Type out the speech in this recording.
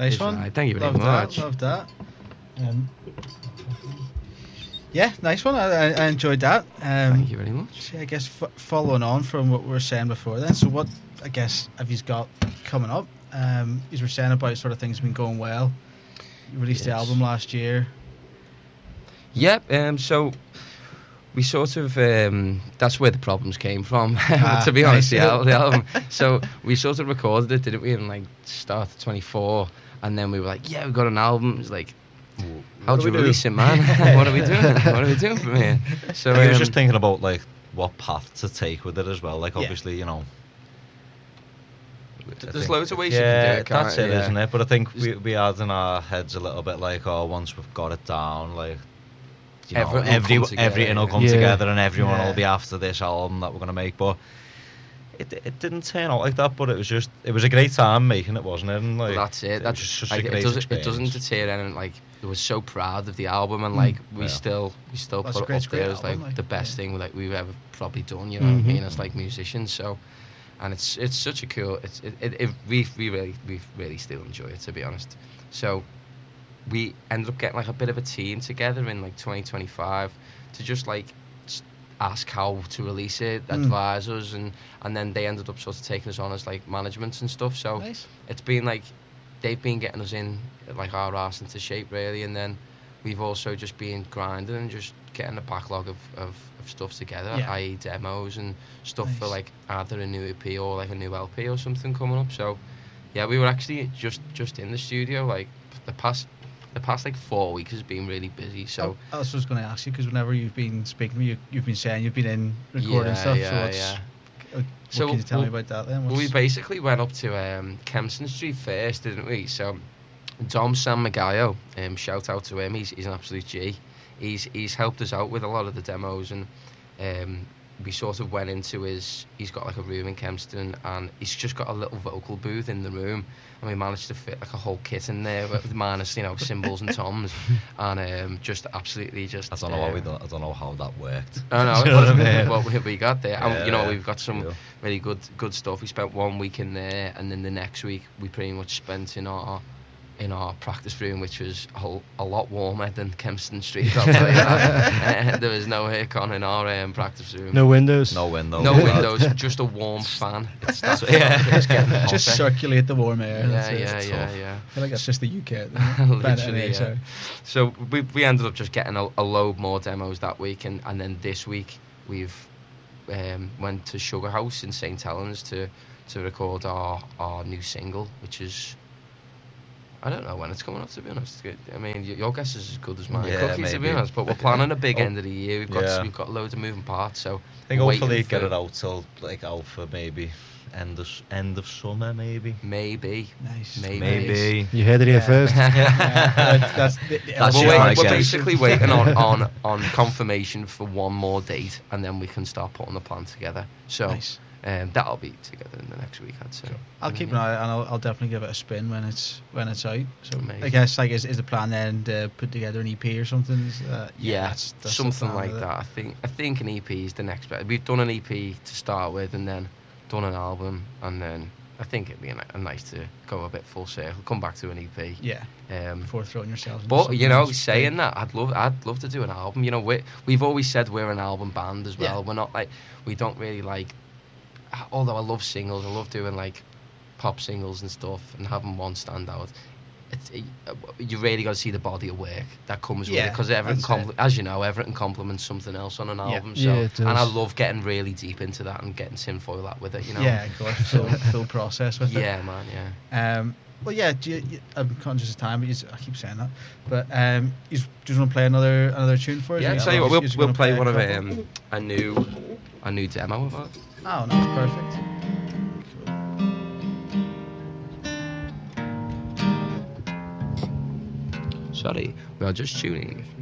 Nice one. Right. Thank you very Love much. Love that. Yeah, nice one. I enjoyed that. Thank you very much. I guess following on from what we were saying before then, so what, I guess, have you got coming up? You were saying about sort of things have been going well. You released the album last year. Yep, so we sort of, that's where the problems came from, to be honest, nice. the album. So we sort of recorded it, didn't we, in like start of 24, and then we were like, yeah, we've got an album. It's like, how do you release it, man? What are we doing? What are we doing from here? So I was just thinking about like what path to take with it as well. Like obviously, you know, there's loads of ways you can do it. That's it, isn't it? But I think we had in our heads a little bit like, oh, once we've got it down, like, you know, everything will come together and everyone will be after this album that we're gonna make. But it didn't turn out like that. But it was a great time making it, wasn't it? And like, well, that's it. That's just such like, a great experience. It doesn't deter anyone. Like, we were so proud of the album, and like we still put it up there as like the best thing like we've ever probably done. You know what I mean? As like musicians, so. And it's such a cool. We really still enjoy it, to be honest. So we ended up getting like a bit of a team together in like 2025 to just like ask how to release it, advise us, and then they ended up sort of taking us on as like management and stuff. So nice. It's been like they've been getting us in like our arse into shape really, and then we've also just been grinding and just getting a backlog of stuff together, i.e. demos and stuff for like either a new EP or like a new LP or something coming up. So yeah, we were actually just in the studio like the past like 4 weeks has been really busy. So I was just going to ask you, because whenever you've been speaking to me, you've been saying you've been in recording stuff. What can you tell me about that then? Well, we basically went up to Kempston Street first, didn't we? So Dom San Magallo, shout out to him, he's an absolute G. He's helped us out with a lot of the demos, and we sort of went into he's got like a room in Kempston, and he's just got a little vocal booth in the room, and we managed to fit like a whole kit in there with minus, you know, cymbals and toms, and just absolutely just. I don't know how that worked. I know. You know what I mean? What we got there, and you know, Yeah, we've got some really good stuff. We spent 1 week in there, and then the next week we pretty much spent in our practice room, which was a lot warmer than Kempston Street. I'll tell you that. There was no aircon in our practice room. No windows. No windows. No windows. Just a warm fan. It's getting hotter. Just circulate the warm air. Yeah. I feel like that's just the UK. Literally, yeah. So we ended up just getting a load more demos that week, and then this week we've went to Sugar House in St Helens to record our new single, which is. I don't know when it's coming up, to be honest. I mean, your guess is as good as mine, Cookie, to be honest. But we're planning a big end of the year. We've got loads of moving parts, so I think hopefully get it out till like out for maybe end of summer, maybe. Maybe. Nice. Maybe. You heard it here first. That's we're basically waiting on confirmation for one more date, and then we can start putting the plan together. So. Nice. That'll be together in the next week, I'd say. Cool. I'll keep an eye, and I'll definitely give it a spin when it's out. So amazing. I guess like is the plan then to put together an EP or something? That's something like that. I think an EP is the next bit. We've done an EP to start with, and then done an album, and then I think it'd be a nice to go a bit full circle, come back to an EP. Yeah. Before throwing yourself. But you know, saying that, I'd love to do an album. You know, we've always said we're an album band as well. Yeah. We're not like, we don't really like. Although I love singles, I love doing like pop singles and stuff and having one stand out. You really got to see the body of work that comes with it, because as you know, everything complements something else on an album. So, and I love getting really deep into that and getting tinfoil that with it. You know. Yeah, of course. Full process with it. Yeah, man. Yeah. Well, yeah. I'm conscious of time, but I keep saying that. But you just want to play another tune for us? Yeah, tell you what, we'll play one of a new demo of it. Oh, no, perfect. Sorry, we are just tuning.